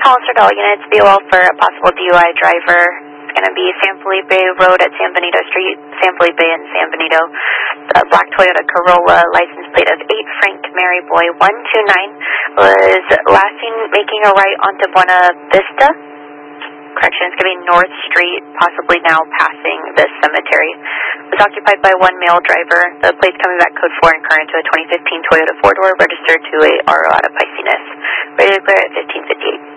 Hollister Call units, BOL for a possible DUI driver. It's going to be San Felipe Road at San Benito Street, San Felipe and San Benito. A black Toyota Corolla, license plate of 8 Frank Mary Boy 129, was last seen making a right onto Buena Vista. Correction, it's going to be North Street, possibly now passing this cemetery. Was occupied by one male driver. The plate's coming back code 4 and current to a 2015 Toyota 4-door registered to a RO out of Piscinus. Ready to clear at 1558.